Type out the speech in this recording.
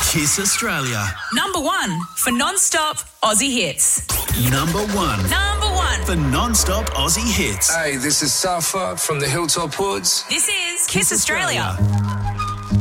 Kiss Australia. Number 1 for non-stop Aussie hits. Number 1 for non-stop Aussie hits. Hey, this is Safa from the Hilltop Hoods. This is Kiss Australia.